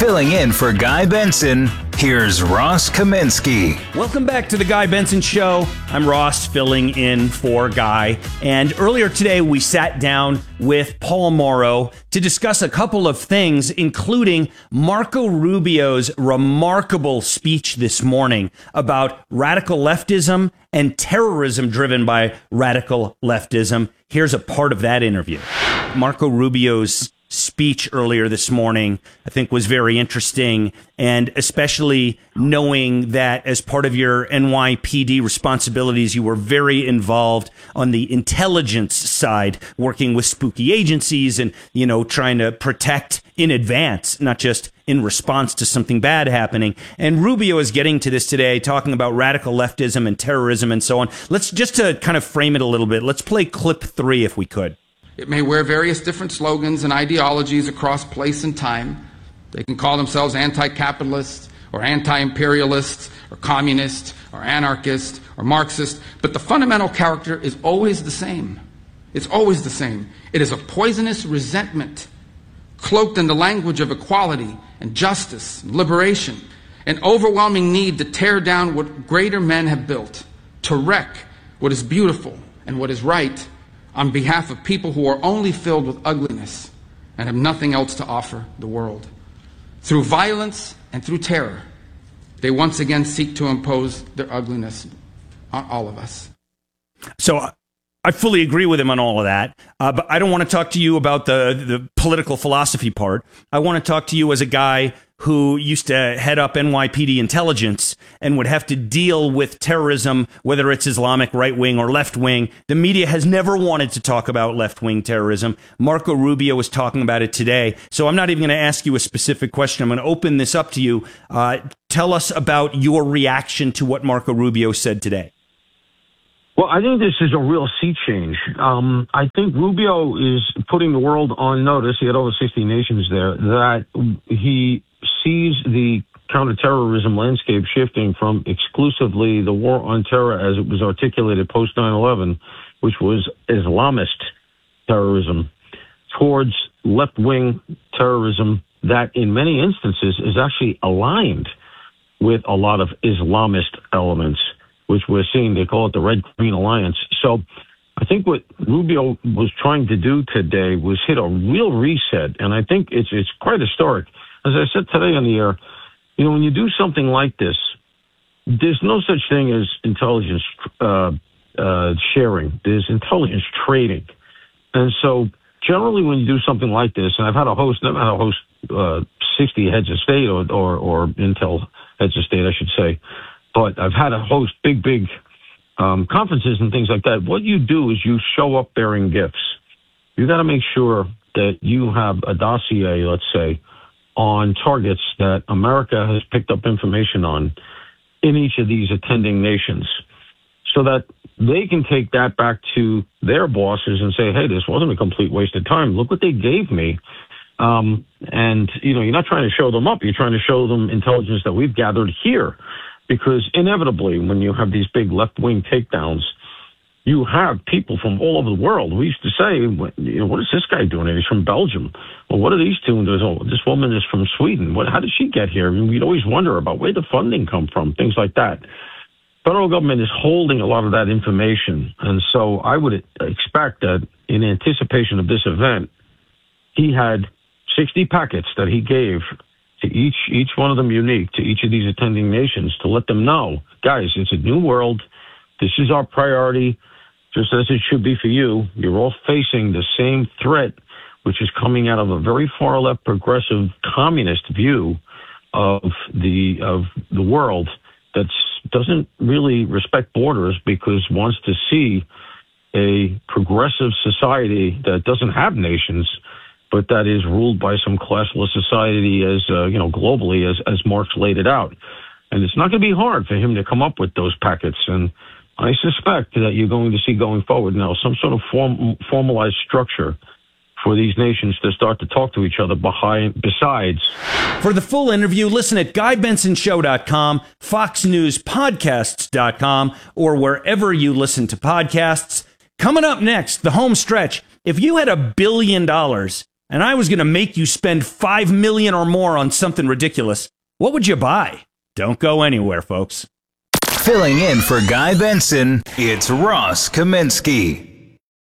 Filling in for Guy Benson, here's Ross Kaminsky. Welcome back to the Guy Benson Show. I'm Ross, filling in for Guy. And earlier today, we sat down with Paul Mauro to discuss a couple of things, including Marco Rubio's remarkable speech this morning about radical leftism and terrorism driven by radical leftism. Here's a part of that interview. Marco Rubio's speech earlier this morning, I think, was very interesting, and especially knowing that as part of your NYPD responsibilities, you were very involved on the intelligence side, working with spooky agencies and, trying to protect in advance, not just in response to something bad happening. And Rubio is getting to this today, talking about radical leftism and terrorism and so on. Let's just to kind of frame it a little bit. Let's play clip 3 if we could. It may wear various different slogans and ideologies across place and time. They can call themselves anti-capitalist or anti-imperialist or communist or anarchist or Marxist, but the fundamental character is always the same. It's always the same. It is a poisonous resentment cloaked in the language of equality and justice and liberation, an overwhelming need to tear down what greater men have built, to wreck what is beautiful and what is right, on behalf of people who are only filled with ugliness and have nothing else to offer the world. Through violence and through terror, they once again seek to impose their ugliness on all of us. So I fully agree with him on all of that, but I don't want to talk to you about the political philosophy part. I want to talk to you as a guy who used to head up NYPD intelligence and would have to deal with terrorism, whether it's Islamic right-wing or left-wing. The media has never wanted to talk about left-wing terrorism. Marco Rubio was talking about it today. So I'm not even going to ask you a specific question. I'm going to open this up to you. Tell us about your reaction to what Marco Rubio said today. Well, I think this is a real sea change. I think Rubio is putting the world on notice. He had over 60 nations there, that he sees the counterterrorism landscape shifting from exclusively the war on terror as it was articulated post 9/11, which was Islamist terrorism, towards left-wing terrorism that in many instances is actually aligned with a lot of Islamist elements, which we're seeing. They call it the Red-Green Alliance. So I think what Rubio was trying to do today was hit a real reset, and I think it's quite historic. As I said today on the air, when you do something like this, there's no such thing as intelligence sharing. There's intelligence trading. And so generally when you do something like this, and I've had to host 60 heads of state or intel heads of state, I should say, but I've had to host big conferences and things like that. What you do is you show up bearing gifts. You got to make sure that you have a dossier, let's say, on targets that America has picked up information on in each of these attending nations, so that they can take that back to their bosses and say, hey, this wasn't a complete waste of time. Look what they gave me. And, you're not trying to show them up. You're trying to show them intelligence that we've gathered here. Because inevitably, when you have these big left-wing takedowns, you have people from all over the world. We used to say, what is this guy doing? He's from Belgium. Well, what are these two? This woman is from Sweden. How did she get here? We'd always wonder about where the funding come from, things like that. Federal government is holding a lot of that information. And so I would expect that in anticipation of this event, he had 60 packets that he gave to each one of them unique to each of these attending nations to let them know, guys, it's a new world. This is our priority, just as it should be for you. You're all facing the same threat, which is coming out of a very far left progressive communist view of the world that doesn't really respect borders because wants to see a progressive society that doesn't have nations, but that is ruled by some classless society as, globally as Marx laid it out. And it's not going to be hard for him to come up with those packets. And I suspect that you're going to see going forward now some sort of formalized structure for these nations to start to talk to each other besides. For the full interview, listen at GuyBensonShow.com, FoxNewsPodcasts.com, or wherever you listen to podcasts. Coming up next, the home stretch. If you had $1 billion and I was going to make you spend $5 million or more on something ridiculous, what would you buy? Don't go anywhere, folks. Filling in for Guy Benson, it's Ross Kaminsky.